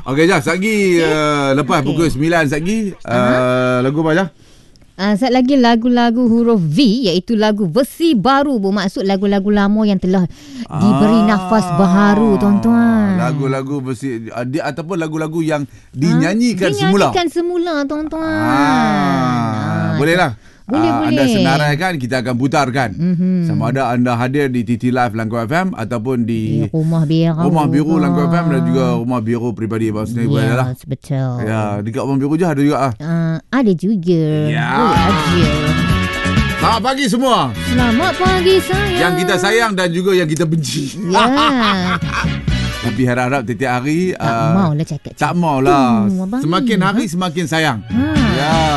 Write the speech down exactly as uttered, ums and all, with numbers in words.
Okey, Jah. Sekejap lagi uh, lepas okay. pukul sembilan sekejap lagi. Uh, uh-huh. Lagu apa, Jah? Uh, sekejap lagi lagu-lagu huruf V, iaitu lagu versi baru, bermaksud lagu-lagu lama yang telah ah, diberi nafas baharu, tuan-tuan. Lagu-lagu versi uh, di, ataupun lagu-lagu yang dinyanyikan, ha? semula. Dinyanyikan semula, tuan-tuan. Ah, ah, boleh lah. Boleh, uh, boleh. Anda senaraikan, kita akan putarkan. Mm-hmm. Sama ada anda hadir di T T Live Langkawi F M ataupun di, di Rumah Biru. Rumah Biru Langkawi F M dan juga Rumah Biru Peribadi Abang Sendiri. Yes, lah. betul. Ya, dekat Rumah Biru je ada juga. Uh, ada juga. Ya. Boleh aja. Selamat pagi semua. Selamat pagi sayang. Yang kita sayang dan juga yang kita benci. Ya. Tapi harap-harap tiap-tiap hari tak uh, maulah cakap. Tak maulah. Hmm, Semakin hari semakin sayang. Ha. Ya.